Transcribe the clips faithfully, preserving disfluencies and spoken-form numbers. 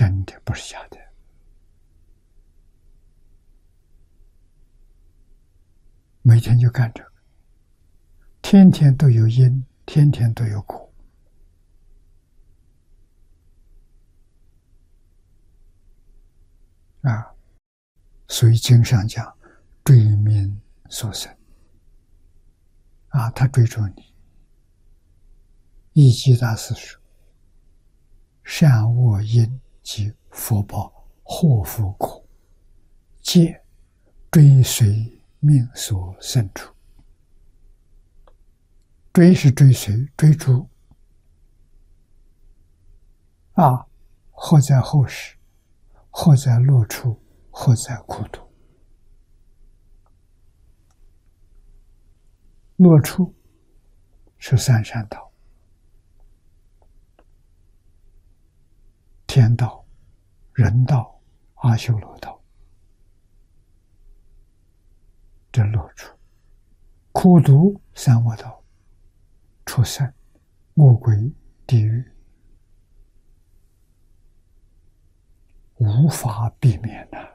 真的，不是假的。每天就干这个，天天都有因，天天都有果。啊，所以经上讲，追名所生。啊，他追逐你。一即大师说：“善恶因及福报，祸福果，皆追随命所生出。”追是追随、追逐。啊，或在后世，或在乐处，或在苦途。乐处是三善道、天道、人道、阿修罗道，这乐处。苦毒三恶道，畜生、恶鬼、地狱，无法避免的。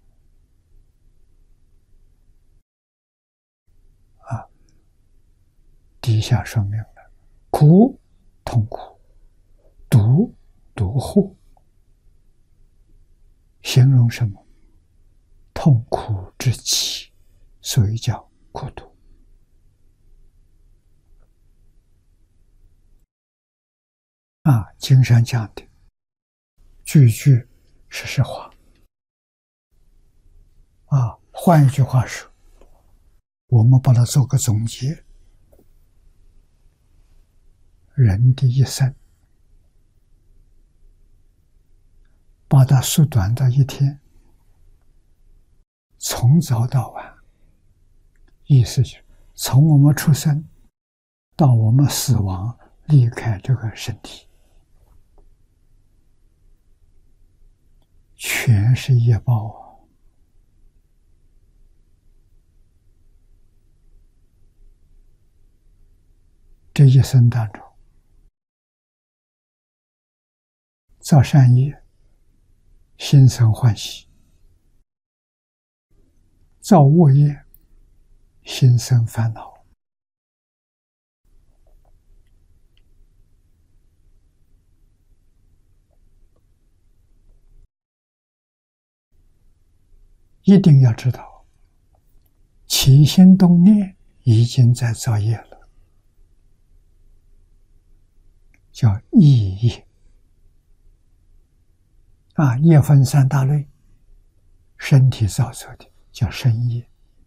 啊，底下说明了：苦，痛苦；毒，毒祸。形容什么？痛苦之极，所以叫苦毒。啊，经上讲的句句是实话。啊，换一句话说，我们把它做个总结：人的一生，把它缩短到一天，从早到晚，意思是从我们出生到我们死亡，离开这个身体，全是业报啊！这一生当中，造善业，心生欢喜；造恶业，心生烦恼。一定要知道，起心动念已经在造业了，叫意业。啊，业分三大类，身体造作的叫身业，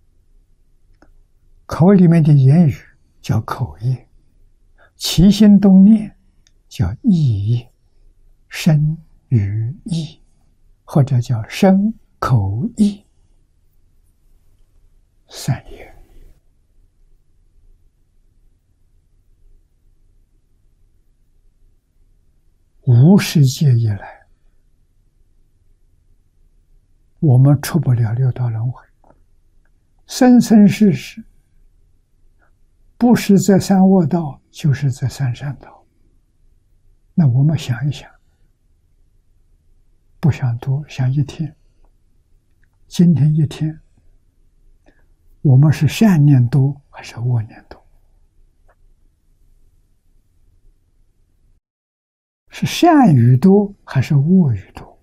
口里面的言语叫口业，起心动念叫意业，身语意，或者叫身口意三业。无世界以来，我们出不了六道轮回，生生世世不是在三恶道，就是在三善道。那我们想一想，不想多，想一天，今天一天，我们是善念多还是恶念多？是善语多还是恶语多？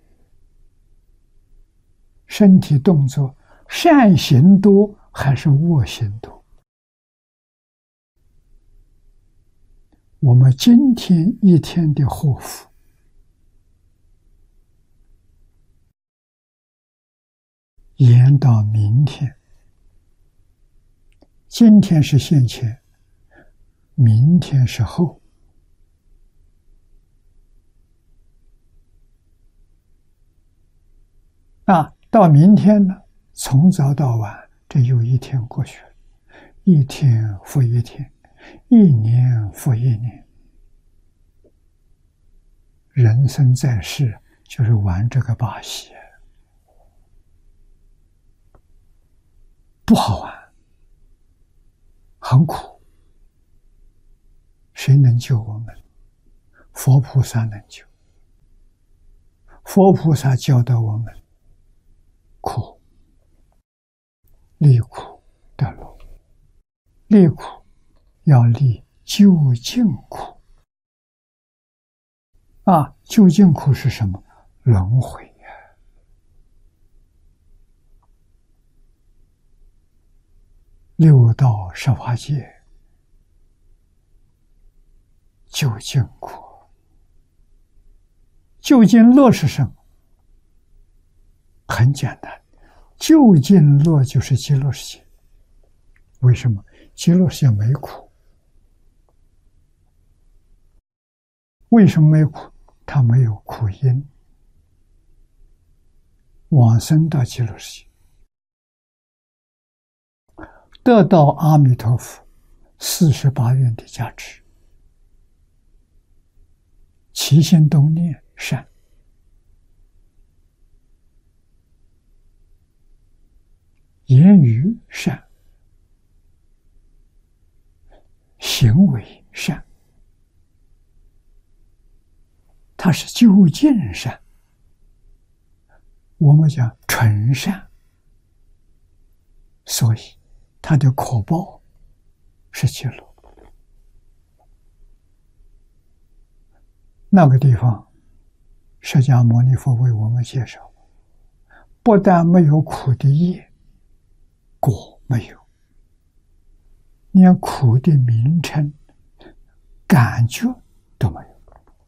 身体动作善行多还是恶行多？我们今天一天的祸福，延到明天。今天是现前，明天是后。啊，到明天呢，从早到晚，这又一天过去了，一天复一天，一年复一年。人生在世就是玩这个把戏，不好玩，很苦。谁能救我们？佛菩萨能救， 佛菩萨教导我们苦，离苦得乐，离苦要离究竟苦啊！究竟苦是什么？轮回呀！六道十法界究竟苦，究竟乐是什么？很简单，究竟乐就是极乐世界。为什么？极乐世界没苦。为什么没苦？它没有苦因。往生到极乐世界，得到阿弥陀佛四十八愿的加持，起心动念善，言语善，行为善，它是究竟善。我们讲纯善，所以它的果报是极乐。那个地方，释迦牟尼佛为我们介绍，不但没有苦的业，果没有，连苦的名称、感觉都没有，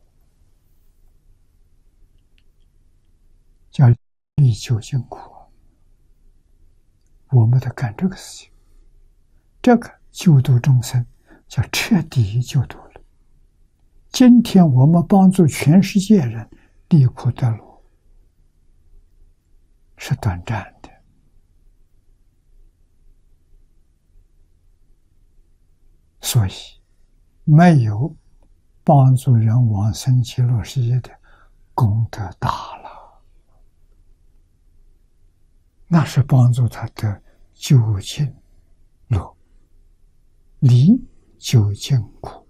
叫离究竟苦。我们得干这个事情，这个救度众生叫彻底救度了。今天我们帮助全世界人离苦得乐，是短暂的，所以没有帮助人往生极乐世界的功德大了。那是帮助他的究竟乐，离究竟苦。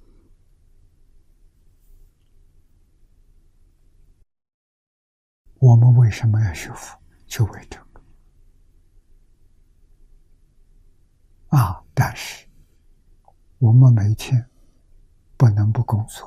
我们为什么要学佛？就为这个啊！但是我们每天不能不工作，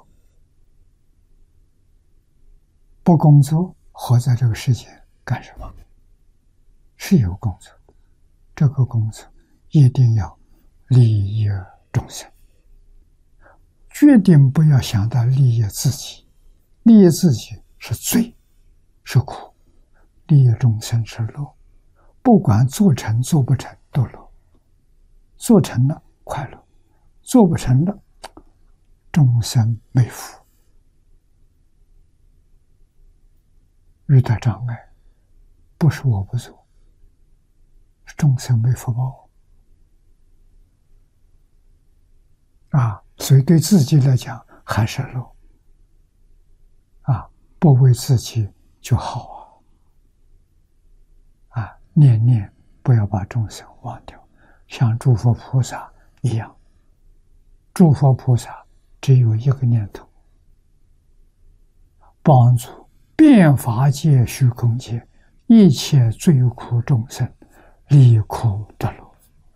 不工作活在这个世界干什么？是有工作，这个工作一定要利益众生，决定不要想到利益自己，利益自己是罪，是苦，利益众生是乐。不管做成做不成都乐，做成了快乐，做不成了众生没福，遇到障碍不是我不做，众生没福报啊，所以对自己来讲还是乐啊，不为自己就好啊啊，念念不要把众生忘掉，像诸佛菩萨一样，诸佛菩萨只有一个念头，帮助遍法界虚空界一切罪苦众生离苦得乐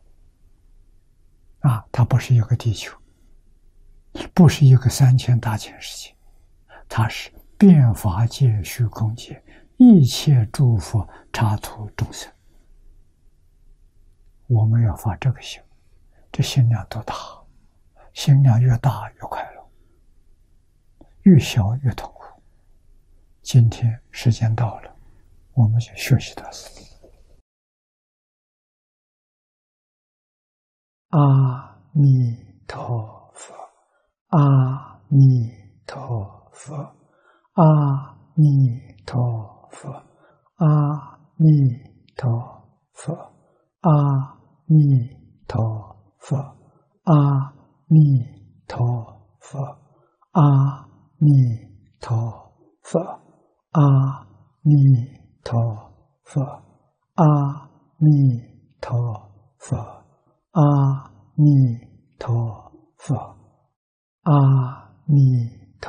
啊！它不是一个地球，不是一个三千大千世界，它是遍法界虚空界一切诸佛刹土众生。我们要发这个心，这心量多大？心量越大越快乐，越小越痛苦。今天时间到了，我们就学习到此。阿弥陀佛，阿弥陀佛，阿弥陀佛，阿弥陀佛，阿弥陀佛，阿弥陀佛，阿弥陀佛，阿弥陀佛，阿弥陀佛。阿弥陀佛，阿弥